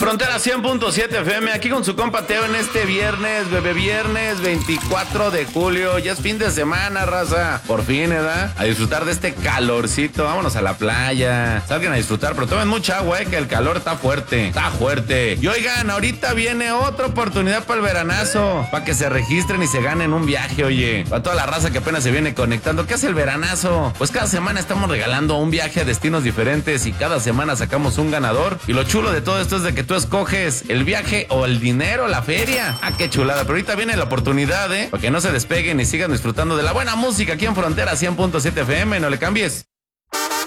Frontera 100.7 FM, aquí con su compa Teo en este viernes, bebé viernes 24 de julio. Ya es fin de semana, raza. Por fin, ¿verdad? A disfrutar de este calorcito. Vámonos a la playa. Salgan a disfrutar, pero tomen mucha agua, que el calor está fuerte. Está fuerte. Y oigan, ahorita viene otra oportunidad para el veranazo. Para que se registren y se ganen un viaje, oye. Para toda la raza que apenas se viene conectando. ¿Qué hace el veranazo? Pues cada semana estamos regalando un viaje a destinos diferentes y cada semana sacamos un ganador. Y lo chulo de todo esto es de que tú escoges el viaje o el dinero, la feria. Ah, qué chulada. Pero ahorita viene la oportunidad, para que no se despeguen y sigan disfrutando de la buena música aquí en Frontera 100.7 FM. No le cambies.